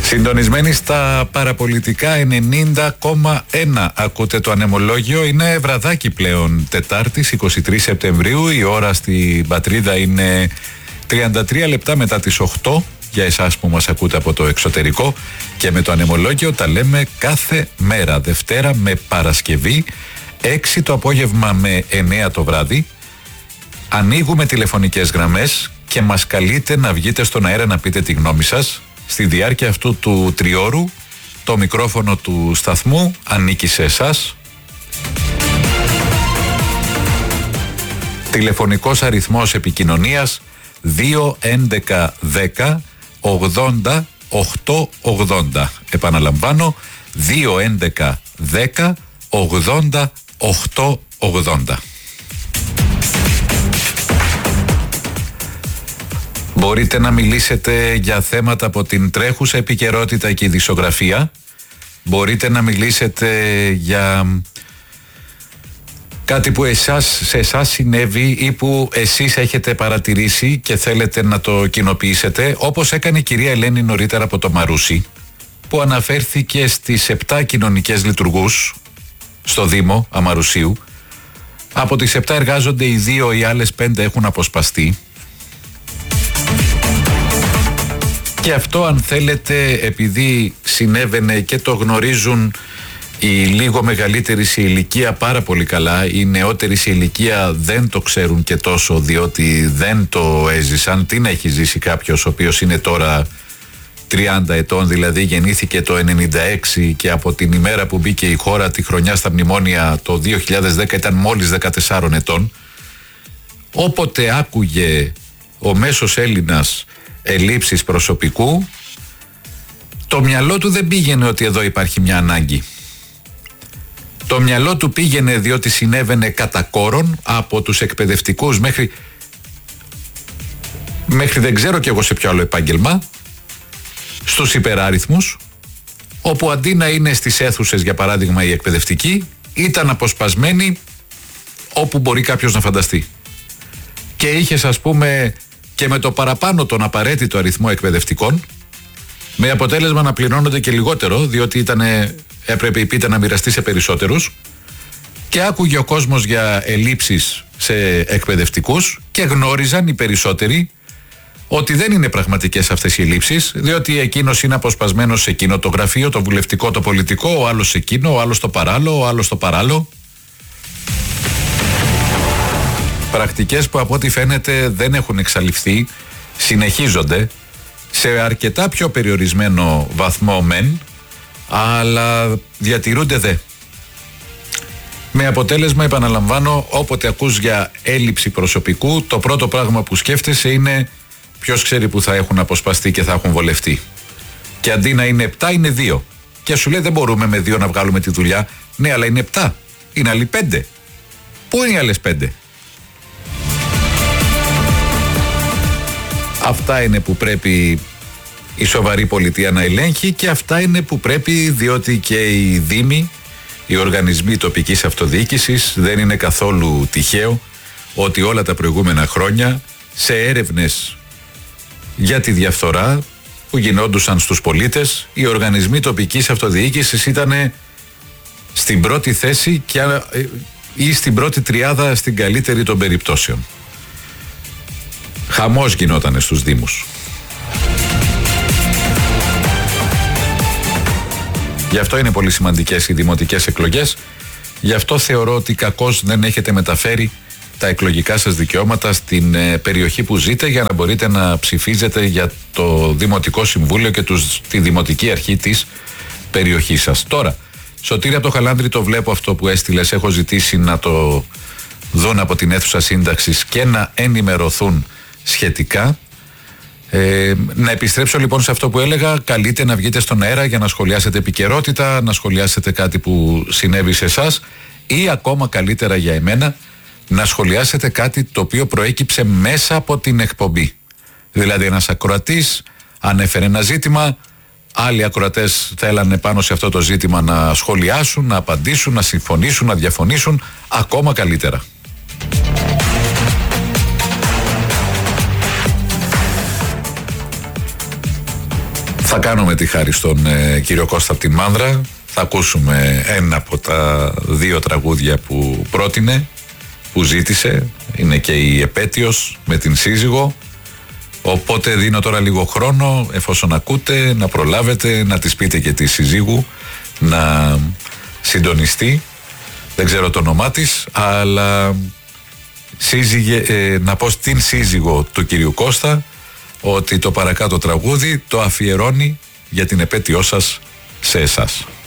Συντονισμένοι στα παραπολιτικά 90,1. Ακούτε το ανεμολόγιο. Είναι βραδάκι πλέον, Τετάρτης 23 Σεπτεμβρίου. Η ώρα στην πατρίδα είναι 33 λεπτά μετά τις 8. Για εσάς που μας ακούτε από το εξωτερικό. Και με το ανεμολόγιο τα λέμε κάθε μέρα, Δευτέρα με Παρασκευή, 6 το απόγευμα με 9 το βράδυ. Ανοίγουμε τηλεφωνικές γραμμές και μας καλείτε να βγείτε στον αέρα να πείτε τη γνώμη σας. Στη διάρκεια αυτού του τριώρου το μικρόφωνο του σταθμού ανήκει σε εσάς. Τηλεφωνικός αριθμός επικοινωνίας 211 10 80 880. Επαναλαμβάνω, 211 10 80 880. Μπορείτε να μιλήσετε για θέματα από την τρέχουσα επικαιρότητα και ειδησιογραφία. Μπορείτε να μιλήσετε για κάτι που σε εσάς συνέβη ή που εσείς έχετε παρατηρήσει και θέλετε να το κοινοποιήσετε, όπως έκανε η κυρία Ελένη νωρίτερα από το Μαρούσι, που αναφέρθηκε στις 7 κοινωνικές λειτουργούς στο Δήμο Αμαρουσίου. Από τις 7 εργάζονται οι 2, οι άλλες 5 έχουν αποσπαστεί. Και αυτό, αν θέλετε, επειδή συνέβαινε και το γνωρίζουν οι λίγο μεγαλύτεροι σε ηλικία πάρα πολύ καλά, οι νεότεροι σε ηλικία δεν το ξέρουν και τόσο, διότι δεν το έζησαν. Τι να έχει ζήσει κάποιος ο οποίος είναι τώρα 30 ετών, δηλαδή γεννήθηκε το 96 και από την ημέρα που μπήκε η χώρα τη χρονιά στα μνημόνια το 2010 ήταν μόλις 14 ετών. Όποτε άκουγε ο μέσος Έλληνας ελλείψεις προσωπικού, το μυαλό του δεν πήγαινε ότι εδώ υπάρχει μια ανάγκη. Το μυαλό του πήγαινε διότι συνέβαινε κατά κόρον από τους εκπαιδευτικούς μέχρι δεν ξέρω κι εγώ σε ποιο άλλο επάγγελμα, στους υπεράριθμους, όπου αντί να είναι στις αίθουσες, για παράδειγμα, οι εκπαιδευτικοί, ήταν αποσπασμένοι όπου μπορεί κάποιος να φανταστεί. Και είχες, ας πούμε, και με το παραπάνω τον απαραίτητο αριθμό εκπαιδευτικών, με αποτέλεσμα να πληρώνονται και λιγότερο, διότι έπρεπε η πίτα να μοιραστεί σε περισσότερους, και άκουγε ο κόσμος για ελλείψεις σε εκπαιδευτικούς και γνώριζαν οι περισσότεροι ότι δεν είναι πραγματικές αυτές οι ελλείψεις, διότι εκείνος είναι αποσπασμένος σε εκείνο το γραφείο, το βουλευτικό, το πολιτικό, ο άλλος σε εκείνο, ο άλλος το παράλληλο, ο άλλος το παράλληλο. Πρακτικές που από ό,τι φαίνεται δεν έχουν εξαλειφθεί, συνεχίζονται σε αρκετά πιο περιορισμένο βαθμό μεν, αλλά διατηρούνται δε. Με αποτέλεσμα, επαναλαμβάνω, όποτε ακούς για έλλειψη προσωπικού, το πρώτο πράγμα που σκέφτεσαι είναι ποιος ξέρει που θα έχουν αποσπαστεί και θα έχουν βολευτεί. Και αντί να είναι 7 είναι 2. Και σου λέει δεν μπορούμε με 2 να βγάλουμε τη δουλειά. Ναι, αλλά είναι 7. Είναι άλλοι 5. Πού είναι οι άλλες 5? Αυτά είναι που πρέπει η σοβαρή πολιτεία να ελέγχει και αυτά είναι που πρέπει, διότι και οι δήμοι, οι οργανισμοί τοπικής αυτοδιοίκησης, δεν είναι καθόλου τυχαίο ότι όλα τα προηγούμενα χρόνια σε έρευνες για τη διαφθορά που γινόντουσαν στους πολίτες, οι οργανισμοί τοπικής αυτοδιοίκησης ήταν στην πρώτη θέση ή στην πρώτη τριάδα στην καλύτερη των περιπτώσεων. Χαμός γινότανε στους δήμους. Γι' αυτό είναι πολύ σημαντικές οι δημοτικές εκλογές. Γι' αυτό θεωρώ ότι κακώς δεν έχετε μεταφέρει τα εκλογικά σας δικαιώματα στην περιοχή που ζείτε, για να μπορείτε να ψηφίζετε για το Δημοτικό Συμβούλιο και τη Δημοτική Αρχή της περιοχής σας. Τώρα, Σωτήρη από το Χαλάνδρη, το βλέπω αυτό που έστειλες. Έχω ζητήσει να το δουν από την αίθουσα σύνταξης και να ενημερωθούν σχετικά. Να επιστρέψω λοιπόν σε αυτό που έλεγα. Καλείτε να βγείτε στον αέρα για να σχολιάσετε επικαιρότητα, να σχολιάσετε κάτι που συνέβη σε εσάς, ή ακόμα καλύτερα για εμένα, να σχολιάσετε κάτι το οποίο προέκυψε μέσα από την εκπομπή. Δηλαδή ένας ακροατής ανέφερε ένα ζήτημα, άλλοι ακροατές θέλανε πάνω σε αυτό το ζήτημα να σχολιάσουν, να απαντήσουν, να συμφωνήσουν, να διαφωνήσουν, ακόμα καλύτερα. Θα κάνουμε τη χάρη στον κύριο Κώστα από την Μάνδρα. Θα ακούσουμε ένα από τα 2 τραγούδια που πρότεινε, που ζήτησε. Είναι και η επέτειος με την σύζυγο. Οπότε δίνω τώρα λίγο χρόνο, εφόσον ακούτε, να προλάβετε να της πείτε και τη συζύγου να συντονιστεί. Δεν ξέρω το όνομά της, αλλά να πω στην σύζυγο του κυρίου Κώστα ότι το παρακάτω τραγούδι το αφιερώνει για την επέτειό σας σε εσάς.